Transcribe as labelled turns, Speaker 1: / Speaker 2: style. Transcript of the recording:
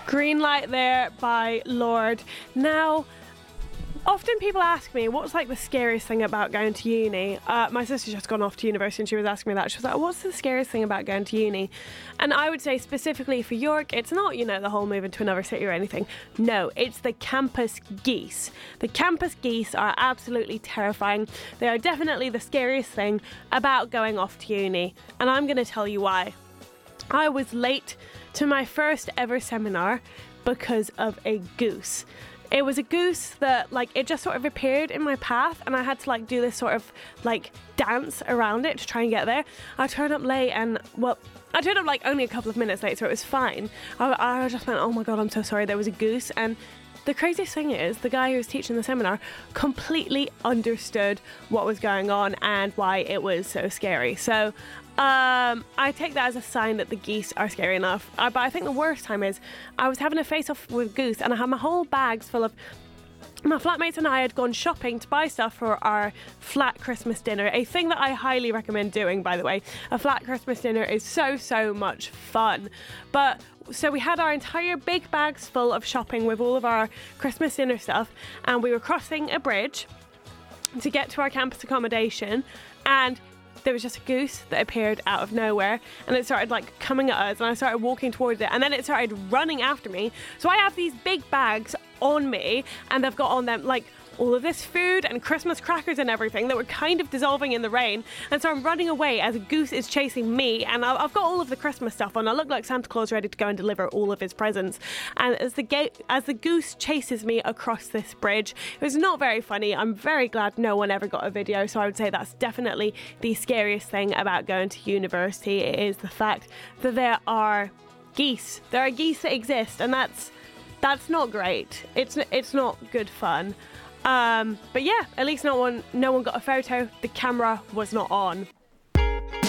Speaker 1: Green Light there by Lorde. Now, often people ask me, what's like the scariest thing about going to uni? My sister's just gone off to university and she was asking me that. She was like, what's the scariest thing about going to uni? And I would say specifically for York, it's not, the whole moving to another city or anything. No, it's the campus geese. The campus geese are absolutely terrifying. They are definitely the scariest thing about going off to uni. And I'm going to tell you why. I was late to my first ever seminar because of a goose. It was a goose that, it just sort of appeared in my path and I had to, do this sort of, dance around it to try and get there. I turned up late and, I turned up, only a couple of minutes late, so it was fine. I just went, oh my God, I'm so sorry, there was a goose. And the craziest thing is, the guy who was teaching the seminar completely understood what was going on and why it was so scary. So I take that as a sign that the geese are scary enough. But I think the worst time is I was having a face-off with goose and I had my whole bags full of... My flatmates and I had gone shopping to buy stuff for our flat Christmas dinner, a thing that I highly recommend doing, by the way. A flat Christmas dinner is so much fun. So we had our entire big bags full of shopping with all of our Christmas dinner stuff, and we were crossing a bridge to get to our campus accommodation, and there was just a goose that appeared out of nowhere and it started coming at us and I started walking towards it and then it started running after me. So I have these big bags on me and they've got on them all of this food and Christmas crackers and everything that were kind of dissolving in the rain, and so I'm running away as a goose is chasing me, and I've got all of the Christmas stuff on. I look like Santa Claus ready to go and deliver all of his presents, and as the goose chases me across this bridge, it was not very funny. I'm very glad no one ever got a video, so I would say that's definitely the scariest thing about going to university. It is the fact that there are geese. There are geese that exist, and that's not great. It's not good fun. But yeah, at least no one got a photo. The camera was not on.